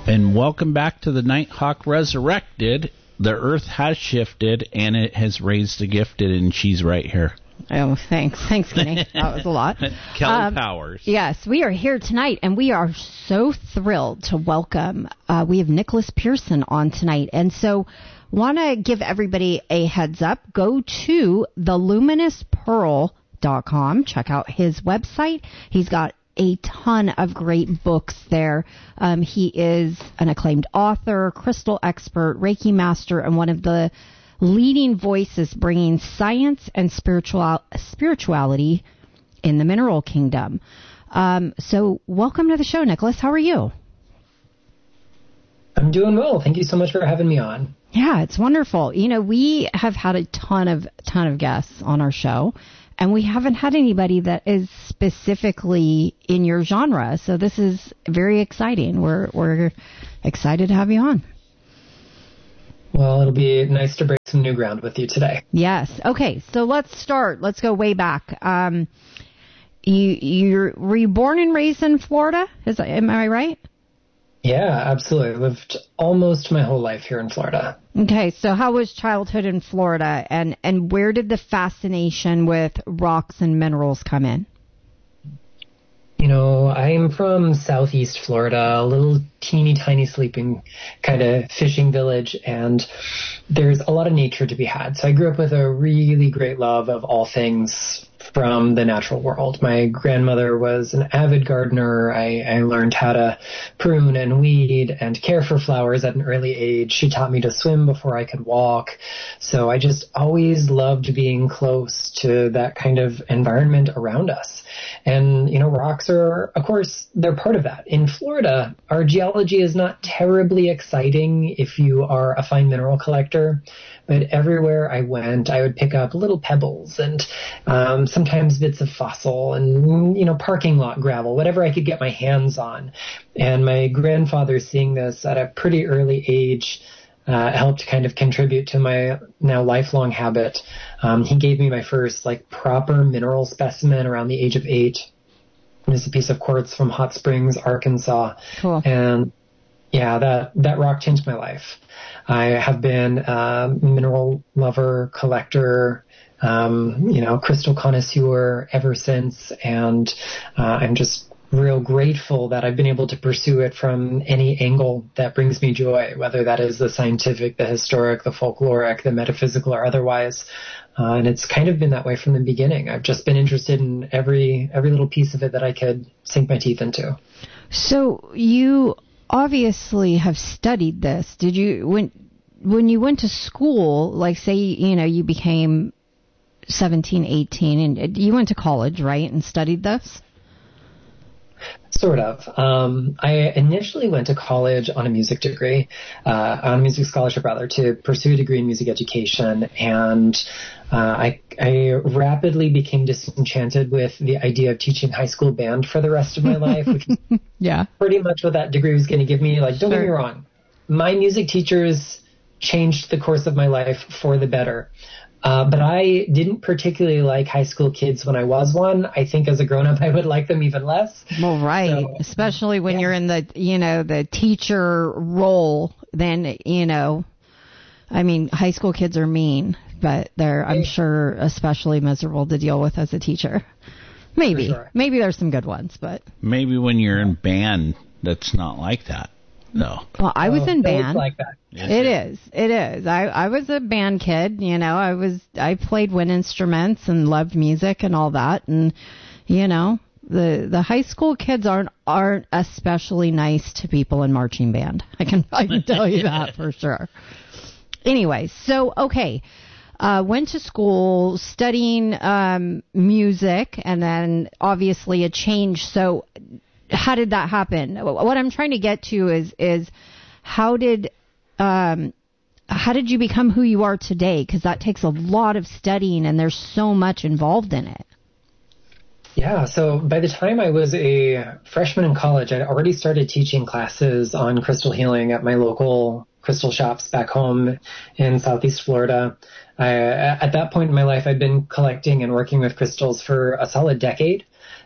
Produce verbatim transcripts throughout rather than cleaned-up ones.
And welcome back to the Nighthawk Resurrected. The earth has shifted, and it has raised the gifted, and she's right here. Oh, thanks. Thanks, Kenny. That was a lot. Kelly um, Powers. Yes, we are here tonight, and we are so thrilled to welcome. Uh, we have Nicholas Pearson on tonight. And so want to give everybody a heads up. Go to the luminous pearl dot com. Check out his website. He's got a ton of great books there. Um, he is an acclaimed author, crystal expert, Reiki master, and one of the leading voices bringing science and spiritual spirituality in the mineral kingdom. Um, so welcome to the show, Nicholas. How are you? I'm doing well. Thank you so much for having me on. Yeah, it's wonderful. You know, we have had a ton of ton of guests on our show, and we haven't had anybody that is specifically in your genre. So this is very exciting. We're we're excited to have you on. Well, it'll be nice to break some new ground with you today. Yes. Okay. So let's start. Let's go way back. Um, you you're were you born and raised in Florida? Is am I right? Yeah, absolutely. Lived almost my whole life here in Florida. Okay, so how was childhood in Florida, and, and where did the fascination with rocks and minerals come in? You know, I'm from southeast Florida, a little teeny tiny sleeping kind of fishing village, and there's a lot of nature to be had. So I grew up with a really great love of all things from the natural world. My grandmother was an avid gardener. I, I learned how to prune and weed and care for flowers at an early age. She taught me to swim before I could walk. So I just always loved being close to that kind of environment around us. And, you know, rocks are, of course, they're part of that. In Florida, our geology is not terribly exciting if you are a fine mineral collector. But everywhere I went, I would pick up little pebbles and um, sometimes bits of fossil and, you know, parking lot gravel, whatever I could get my hands on. And my grandfather, seeing this at a pretty early age, uh, helped kind of contribute to my now lifelong habit. Um, he gave me my first, like, proper mineral specimen around the age of eight. It's a piece of quartz from Hot Springs, Arkansas. Cool. And yeah, that, that rock changed my life. I have been a mineral lover, collector, um, you know, crystal connoisseur ever since. And uh, I'm just real grateful that I've been able to pursue it from any angle that brings me joy, whether that is the scientific, the historic, the folkloric, the metaphysical, or otherwise. Uh, and it's kind of been that way from the beginning. I've just been interested in every every little piece of it that I could sink my teeth into. So you obviously have studied this. Did you, when when you went to school, like say, you know, you became seventeen, eighteen, and you went to college, right, and studied this? Sort of. Um, I initially went to college on a music degree, uh, on a music scholarship rather, to pursue a degree in music education, and uh, I, I rapidly became disenchanted with the idea of teaching high school band for the rest of my life, which is yeah. pretty much what that degree was going to give me. Like, don't Sure. get me wrong, my music teachers changed the course of my life for the better. Uh, but I didn't particularly like high school kids when I was one. I think as a grown-up, I would like them even less. Well, right. So, especially when yeah. you're in the, you know, the teacher role, then, you know, I mean, high school kids are mean, but they're, I'm sure, especially miserable to deal with as a teacher. Maybe. Sure. Maybe there's some good ones, but. Maybe when you're in band, that's not like that. No. Well, I was oh, in band. Like that. It is. It is. I, I was a band kid, you know, I was, I played wind instruments and loved music and all that. And, you know, the, the high school kids aren't, aren't especially nice to people in marching band. I can, I can tell you that for sure. Anyway, so, okay. Uh, went to school studying, um, music, and then obviously a change. So how did that happen? What I'm trying to get to is, is how did, um, how did you become who you are today? Because that takes a lot of studying, and there's so much involved in it. Yeah, so by the time I was a freshman in college, I'd already started teaching classes on crystal healing at my local crystal shops back home in Southeast Florida. I, at that point in my life, I'd been collecting and working with crystals for a solid decade.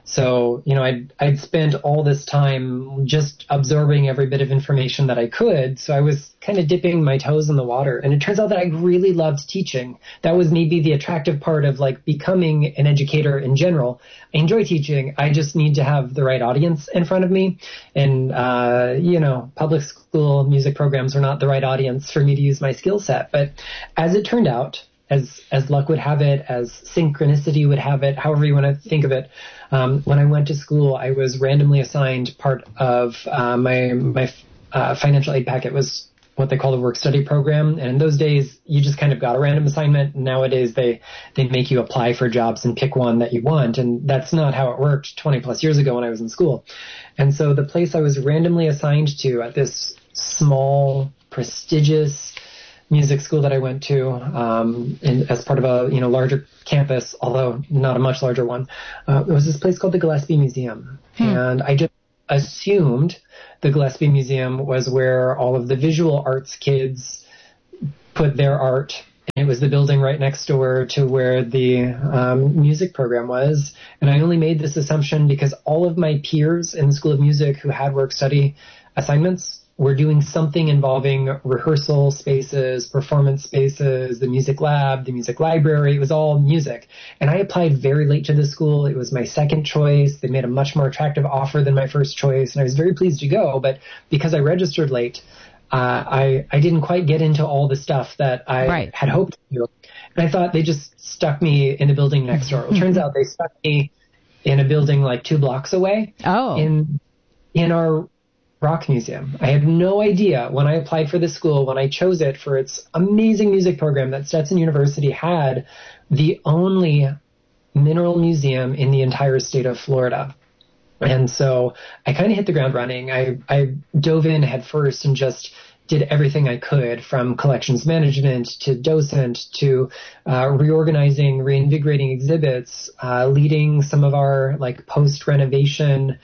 So, you know, I'd, I'd spent all this time just absorbing every bit of information that I could. So I was kind of dipping my toes in the water. And it turns out that I really loved teaching. That was maybe the attractive part of like becoming an educator in general. I enjoy teaching. I just need to have the right audience in front of me. And, uh, you know, public school music programs were not the right audience for me to use my skill set. But as it turned out, as, as luck would have it, as synchronicity would have it, however you want to think of it, um, when I went to school, I was randomly assigned part of, uh, my, my, uh, financial aid packet was what they call the work study program. And in those days, you just kind of got a random assignment. Nowadays, they, they make you apply for jobs and pick one that you want. And that's not how it worked twenty plus years ago when I was in school. And so the place I was randomly assigned to at this small, prestigious music school that I went to, um, in, as part of a, you know, larger campus, although not a much larger one, uh, it was this place called the Gillespie Museum. Hmm. And I just assumed the Gillespie Museum was where all of the visual arts kids put their art. And it was the building right next door to where the um, music program was. And I only made this assumption because all of my peers in the School of Music who had work study assignments were doing something involving rehearsal spaces, performance spaces, the music lab, the music library. It was all music. And I applied very late to the school. It was my second choice. They made a much more attractive offer than my first choice. And I was very pleased to go. But because I registered late, uh, I, I didn't quite get into all the stuff that I right. had hoped to. And I thought they just stuck me in a building next door. It turns out they stuck me in a building like two blocks away. Oh. In, in our rock museum. I had no idea when I applied for this school, when I chose it for its amazing music program, that Stetson University had the only mineral museum in the entire state of Florida. And so I kind of hit the ground running. I, I dove in head first and just did everything I could, from collections management to docent to uh, reorganizing, reinvigorating exhibits, uh, leading some of our like post-renovation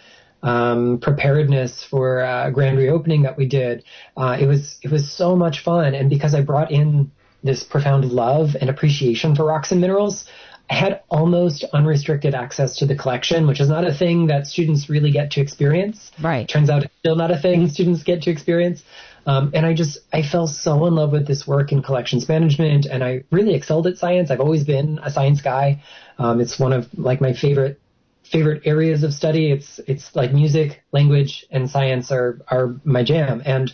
um, preparedness for uh, grand reopening that we did. Uh, it was, it was so much fun. And because I brought in this profound love and appreciation for rocks and minerals, I had almost unrestricted access to the collection, which is not a thing that students really get to experience. Right. Turns out it's still not a thing students get to experience. Um, and I just, I fell so in love with this work in collections management, and I really excelled at science. I've always been a science guy. Um, it's one of like my favorite favorite areas of study. It's, it's like music, language, and science are, are my jam. And,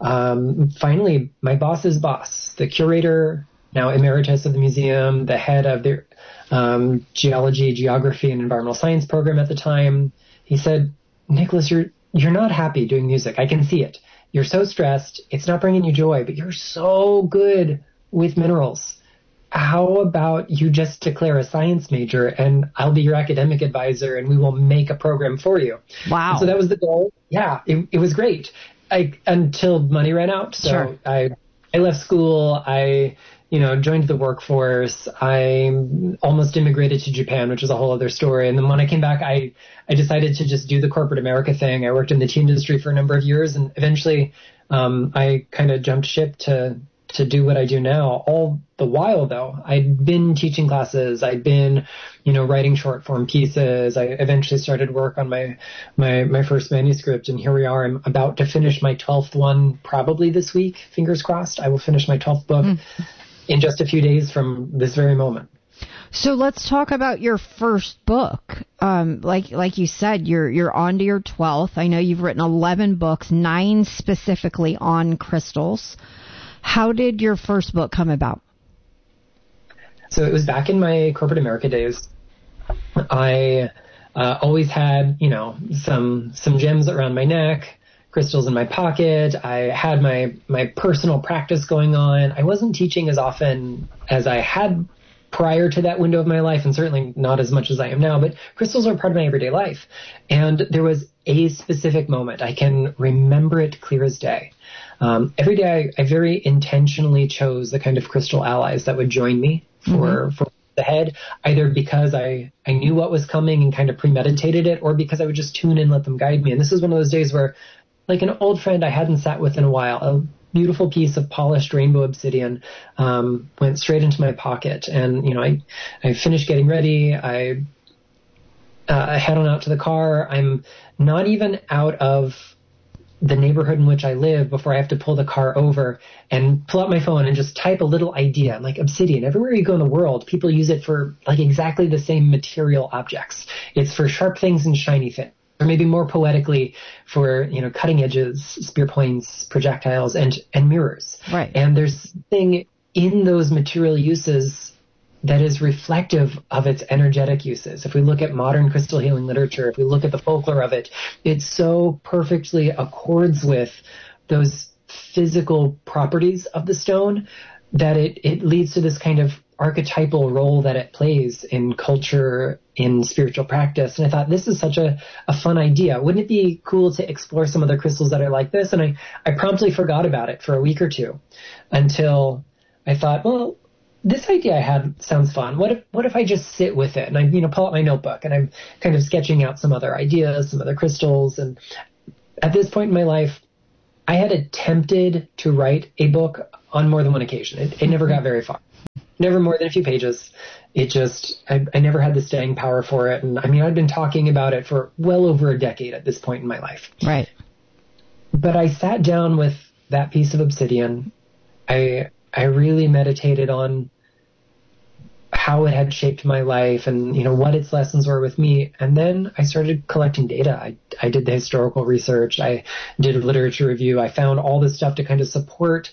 um, finally, my boss's boss, the curator, now emeritus of the museum, the head of the, um, geology, geography, and environmental science program at the time, he said, Nicholas, you're, you're not happy doing music. I can see it. You're so stressed. It's not bringing you joy, but you're so good with minerals. How about you just declare a science major and I'll be your academic advisor and we will make a program for you. Wow. And so that was the goal. Yeah, it, it was great. I, until money ran out. So sure. I, I left school. I, you know, joined the workforce. I almost immigrated to Japan, which is a whole other story. And then when I came back, I, I decided to just do the corporate America thing. I worked in the tea industry for a number of years, and eventually, um, I kind of jumped ship to, to do what I do now. All the while, though, I'd been teaching classes. I'd been, you know, writing short form pieces. I eventually started work on my, my, my first manuscript, and here we are. I'm about to finish my twelfth one probably this week. Fingers crossed. I will finish my twelfth book mm. in just a few days from this very moment. So let's talk about your first book. Um, like like you said, you're you're on to your twelfth. I know you've written eleven books, nine specifically on crystals. How did your first book come about? So it was back in my corporate America days. I uh, always had, you know, some some gems around my neck, crystals in my pocket. I had my my personal practice going on. I wasn't teaching as often as I had prior to that window of my life, and certainly not as much as I am now, but crystals are part of my everyday life. And there was a specific moment. I can remember it clear as day. Um, every day I, I very intentionally chose the kind of crystal allies that would join me for, mm-hmm. for the head, either because I, I knew what was coming and kind of premeditated it, or because I would just tune in and let them guide me. And this is one of those days where, like an old friend I hadn't sat with in a while, a beautiful piece of polished rainbow obsidian um, went straight into my pocket. And, you know, I, I finished getting ready. I uh, I head on out to the car. I'm not even out of the neighborhood in which I live before I have to pull the car over and pull out my phone and just type a little idea. I'm like, obsidian. Everywhere you go in the world, people use it for like exactly the same material objects. It's for sharp things and shiny things. Or maybe more poetically for, you know, cutting edges, spear points, projectiles, and, and mirrors. Right. And there's something in those material uses that is reflective of its energetic uses. If we look at modern crystal healing literature, if we look at the folklore of it, it so perfectly accords with those physical properties of the stone that it, it leads to this kind of archetypal role that it plays in culture, in spiritual practice. And I thought, this is such a, a fun idea. Wouldn't it be cool to explore some other crystals that are like this? And I, I promptly forgot about it for a week or two until I thought, well, this idea I had sounds fun. What if, what if I just sit with it and I, you know, pull out my notebook and I'm kind of sketching out some other ideas, some other crystals. And at this point in my life, I had attempted to write a book on more than one occasion. It, it never got very far. Never more than a few pages. It just, I, I never had the staying power for it. And I mean, I'd been talking about it for well over a decade at this point in my life. Right. But I sat down with that piece of obsidian. I, I really meditated on how it had shaped my life and, you know, what its lessons were with me. And then I started collecting data. I, I did the historical research. I did a literature review. I found all this stuff to kind of support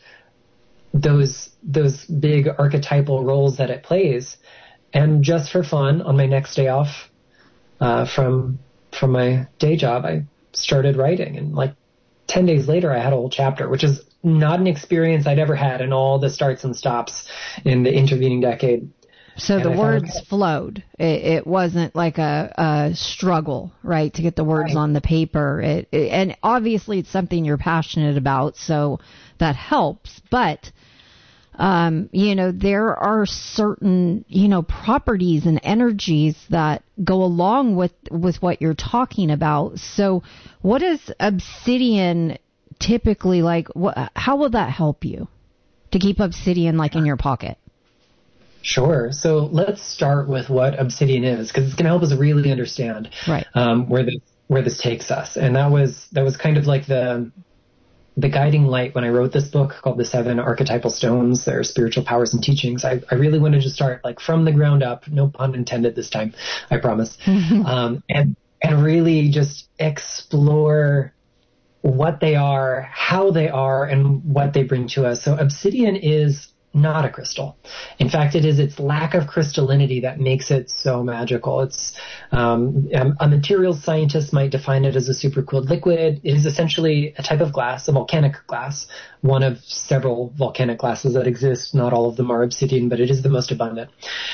those those big archetypal roles that it plays. And just for fun, on my next day off uh, from from my day job, I started writing. And like ten days later, I had a whole chapter, which is not an experience I'd ever had in all the starts and stops in the intervening decade. So and the I words found, flowed. It, it wasn't like a, a struggle, right, to get the words right. on the paper. It, it, and obviously it's something you're passionate about, so that helps. But, um, you know, there are certain, you know, properties and energies that go along with, with what you're talking about. So what is obsidian typically like? What, how will that help you to keep obsidian like in your pocket? Sure. So let's start with what obsidian is, because it's going to help us really understand right. um, where this where this takes us. And that was that was kind of like the the guiding light when I wrote this book called The Seven Archetypal Stones, Their Spiritual Powers and Teachings. I, I really wanted to start like from the ground up, no pun intended this time, I promise, um, and and really just explore what they are, how they are, and what they bring to us. So obsidian is not a crystal. In fact, it is its lack of crystallinity that makes it so magical. It's um, a materials scientist might define it as a supercooled liquid. It is essentially a type of glass, a volcanic glass, one of several volcanic glasses that exist. Not all of them are obsidian, but it is the most abundant.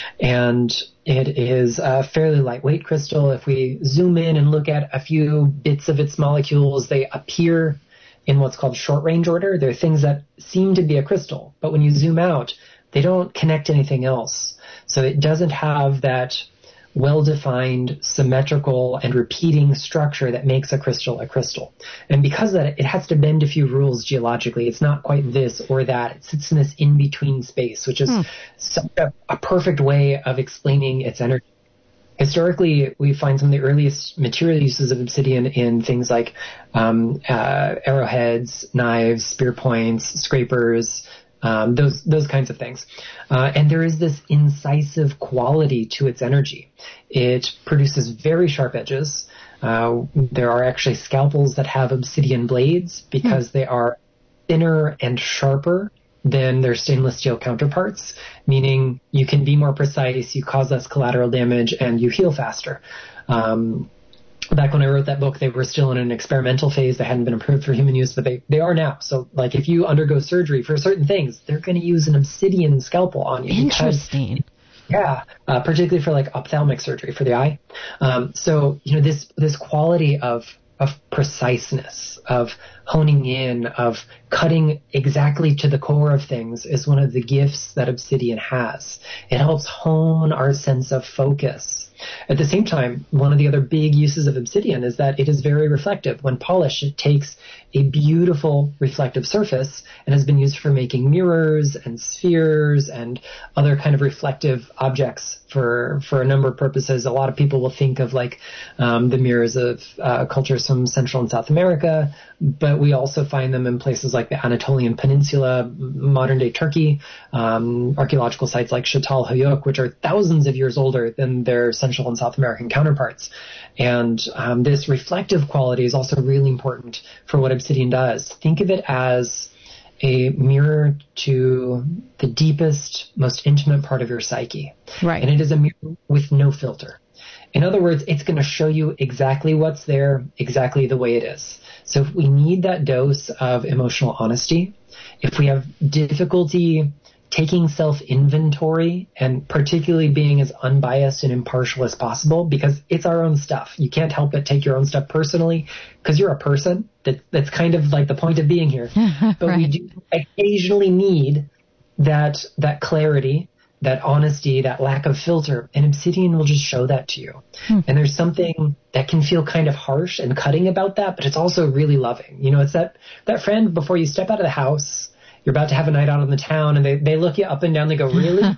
And it is a fairly lightweight crystal. If we zoom in and look at a few bits of its molecules, they appear in what's called short range order. They're things that seem to be a crystal, but when you zoom out, they don't connect to anything else. So it doesn't have that well-defined, symmetrical, and repeating structure that makes a crystal a crystal. And because of that, it has to bend a few rules geologically. It's not quite this or that. It sits in this in-between space, which is hmm. such a, a perfect way of explaining its energy. Historically, we find some of the earliest material uses of obsidian in things like um, uh, arrowheads, knives, spear points, scrapers, um, those those kinds of things. Uh, and there is this incisive quality to its energy. It produces very sharp edges. Uh, there are actually scalpels that have obsidian blades because mm. they are thinner and sharper than their stainless steel counterparts, meaning you can be more precise, you cause less collateral damage, and you heal faster. Um, back when I wrote that book, they were still in an experimental phase. They hadn't been approved for human use, but they, they are now. So, like, if you undergo surgery for certain things, they're going to use an obsidian scalpel on you. Interesting. Because, yeah, uh, particularly for, like, ophthalmic surgery for the eye. Um, so, you know, this this quality of of preciseness, of honing in, of cutting exactly to the core of things is one of the gifts that Obsidian has. It helps hone our sense of focus. At the same time, one of the other big uses of Obsidian is that it is very reflective. When polished, it takes a beautiful reflective surface and has been used for making mirrors and spheres and other kind of reflective objects for for a number of purposes. A lot of people will think of like um, the mirrors of uh, cultures from Central and South America, but we also find them in places like the Anatolian Peninsula, modern-day Turkey, um, archaeological sites like Çatalhöyük, which are thousands of years older than their Central and South American counterparts. And um, this reflective quality is also really important for what Obsidian does. Think of it as a mirror to the deepest, most intimate part of your psyche. Right. And it is a mirror with no filter. In other words, it's going to show you exactly what's there, exactly the way it is. So if we need that dose of emotional honesty, if we have difficulty taking self-inventory and particularly being as unbiased and impartial as possible, because it's our own stuff. You can't help but take your own stuff personally because you're a person. That, that's kind of like the point of being here. But right. we do occasionally need that that clarity, that honesty, that lack of filter, and Obsidian will just show that to you. Hmm. And there's something that can feel kind of harsh and cutting about that, but it's also really loving. You know, it's that, that friend before you step out of the house, you're about to have a night out on the town, and they, they look you up and down. They go, really?